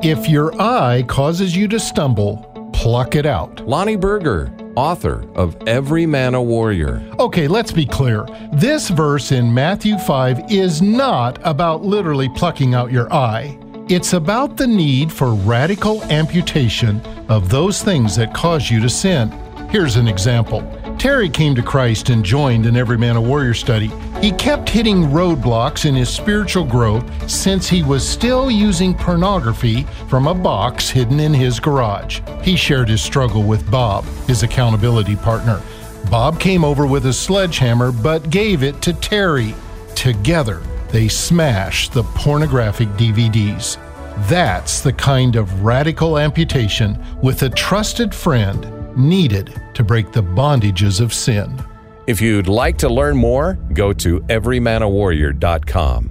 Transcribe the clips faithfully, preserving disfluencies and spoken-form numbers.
If your eye causes you to stumble, pluck it out. Lonnie Berger, author of Every Man a Warrior. Okay, let's be clear. This verse in Matthew five is not about literally plucking out your eye. It's about the need for radical amputation of those things that cause you to sin. Here's an example. Terry came to Christ and joined an Every Man a Warrior study. He kept hitting roadblocks in his spiritual growth since he was still using pornography from a box hidden in his garage. He shared his struggle with Bob, his accountability partner. Bob came over with a sledgehammer but gave it to Terry. Together, they smashed the pornographic D V Ds. That's the kind of radical amputation with a trusted friend needed to break the bondages of sin. If you'd like to learn more, go to every man a warrior dot com.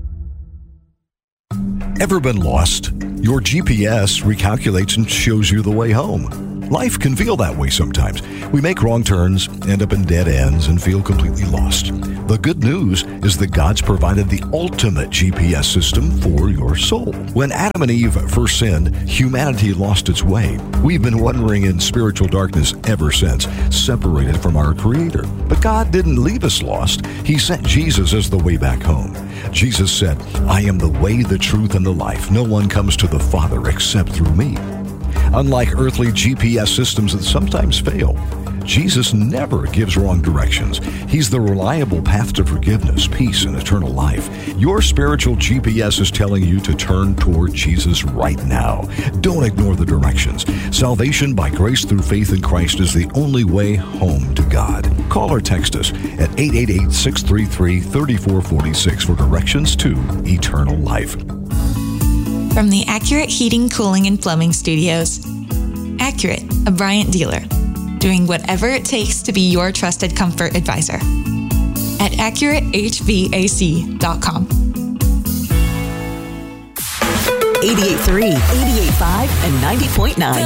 Ever been lost? Your G P S recalculates and shows you the way home. Life can feel that way sometimes. We make wrong turns, end up in dead ends, and feel completely lost. The good news is that God's provided the ultimate G P S system for your soul. When Adam and Eve first sinned, humanity lost its way. We've been wandering in spiritual darkness ever since, separated from our Creator. But God didn't leave us lost. He sent Jesus as the way back home. Jesus said, "I am the way, the truth, and the life. No one comes to the Father except through me." Unlike earthly G P S systems that sometimes fail, Jesus never gives wrong directions. He's the reliable path to forgiveness, peace, and eternal life. Your spiritual G P S is telling you to turn toward Jesus right now. Don't ignore the directions. Salvation by grace through faith in Christ is the only way home to God. Call or text us at eight eight eight, six three three, three four four six for directions to eternal life. From the Accurate Heating, Cooling, and Plumbing Studios. Accurate, a Bryant dealer, doing whatever it takes to be your trusted comfort advisor. At accurate h v a c dot com. eighty-eight point three, eighty-eight point five, and ninety point nine.